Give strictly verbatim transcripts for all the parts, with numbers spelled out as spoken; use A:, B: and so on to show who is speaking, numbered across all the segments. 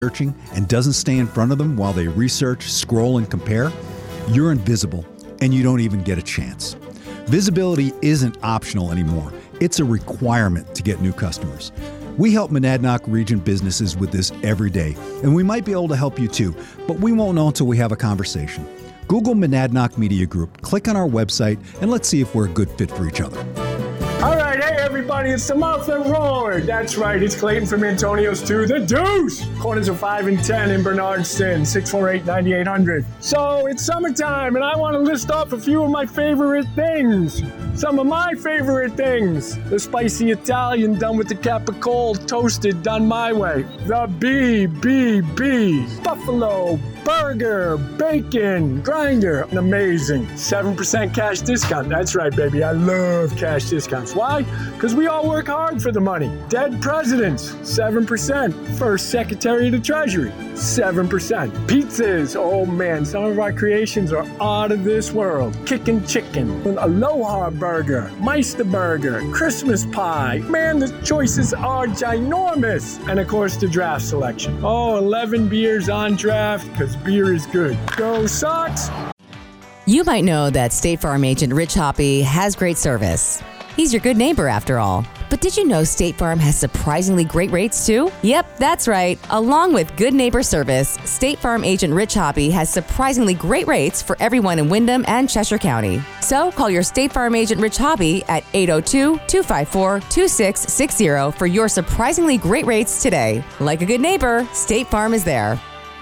A: searching and doesn't stay in front of them while they research, scroll, and compare, you're invisible and you don't even get a chance. Visibility isn't optional anymore. It's a requirement to get new customers. We help Monadnock region businesses with this every day, and we might be able to help you too, but we won't know until we have a conversation. Google Monadnock Media Group, click on our website, and let's see if we're a good fit for each other.
B: All right, hey everybody, it's the Muffin Roar. That's right, it's Clayton from Antonio's to the Deuce. Corners are five and ten in Bernardston, six four eight, nine eight hundred. So it's summertime, and I want to list off a few of my favorite things. Some of my favorite things. The spicy Italian done with the capicola, toasted, done my way. The B B B Buffalo Burger Bacon Grinder. Amazing. seven percent cash discount. That's right, baby. I love cash discounts. Why? Because we all work hard for the money. Dead presidents, seven percent. First Secretary of the Treasury, seven percent. Pizzas. Oh, man. Some of our creations are out of this world. Kickin' Chicken. Aloha Burger. Meister Burger. Christmas Pie. Man, the choices are ginormous. And, of course, the draft selection. Oh, eleven beers on draft because beer is good. Go Sox!
C: You might know that State Farm agent Rich Hoppy has great service. He's your good neighbor after all. But did you know State Farm has surprisingly great rates too? Yep, that's right. Along with good neighbor service, State Farm agent Rich Hoppy has surprisingly great rates for everyone in Windham and Cheshire County. So call your State Farm agent Rich Hoppy at eight oh two, two five four, two six six zero for your surprisingly great rates today. Like a good neighbor, State Farm is there.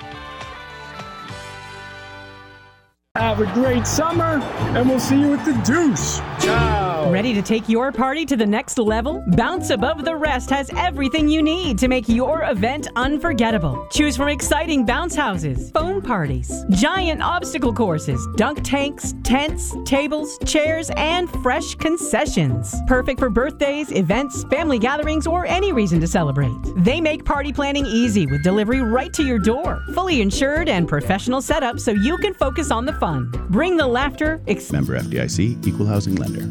B: Have a great summer, and we'll see you at the Deuce. Ciao.
D: Ready to take your party to the next level? Bounce Above the Rest has everything you need to make your event unforgettable. Choose from exciting bounce houses, foam parties, giant obstacle courses, dunk tanks, tents, tables, chairs, and fresh concessions. Perfect for birthdays, events, family gatherings, or any reason to celebrate. They make party planning easy with delivery right to your door. Fully insured and professional setup so you can focus on the fun. Bring the laughter. Ex-
E: Member F D I C, Equal Housing Lender.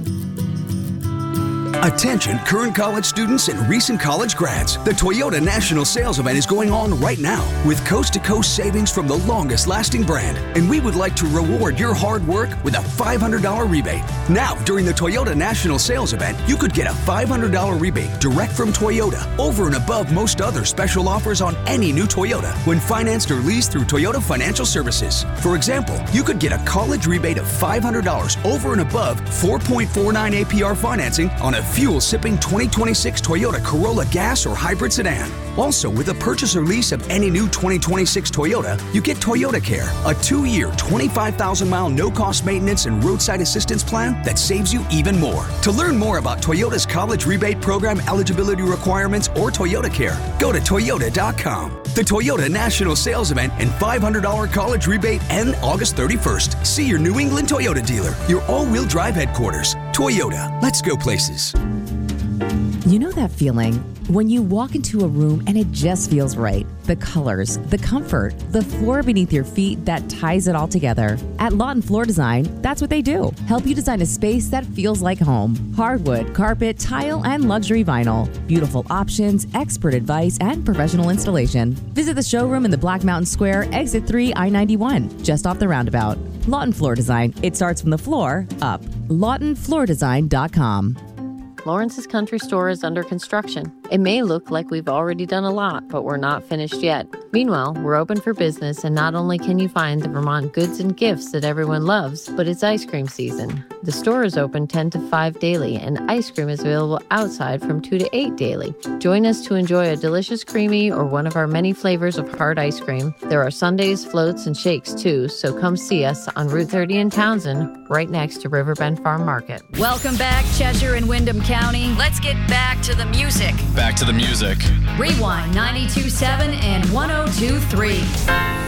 F: Attention current college students and recent college grads. The Toyota National Sales Event is going on right now with coast-to-coast savings from the longest-lasting brand. And we would like to reward your hard work with a five hundred dollars rebate. Now, during the Toyota National Sales Event, you could get a five hundred dollars rebate direct from Toyota over and above most other special offers on any new Toyota when financed or leased through Toyota Financial Services. For example, you could get a college rebate of five hundred dollars over and above four point four nine A P R financing on a fuel-sipping twenty twenty-six Toyota Corolla gas or hybrid sedan. Also, with a purchase or lease of any new twenty twenty-six Toyota, you get Toyota Care, a two-year, twenty-five thousand mile no-cost maintenance and roadside assistance plan that saves you even more. To learn more about Toyota's college rebate program eligibility requirements or Toyota Care, go to toyota dot com. The Toyota National Sales Event and five hundred dollars college rebate end August thirty-first. See your New England Toyota dealer, your all-wheel drive headquarters. Toyota, let's go places.
C: You know that feeling when you walk into a room and it just feels right. The colors, the comfort, the floor beneath your feet that ties it all together. At Lawton Floor Design, that's what they do. Help you design a space that feels like home. Hardwood, carpet, tile, and luxury vinyl. Beautiful options, expert advice, and professional installation. Visit the showroom in the Black Mountain Square, exit three, I ninety-one, just off the roundabout. Lawton Floor Design. It starts from the floor up. lawton floor design dot com.
G: Lawrence's Country Store is under construction. It may look like we've already done a lot, but we're not finished yet. Meanwhile, we're open for business, and not only can you find the Vermont goods and gifts that everyone loves, but it's ice cream season. The store is open ten to five daily, and ice cream is available outside from two to eight daily. Join us to enjoy a delicious creamy or one of our many flavors of hard ice cream. There are sundaes, floats, and shakes too, so come see us on Route thirty in Townsend, right next to Riverbend Farm Market.
H: Welcome back, Cheshire and Windham County. Let's get back to the music.
I: Back to the music.
H: Rewind ninety-two point seven and one oh two point three.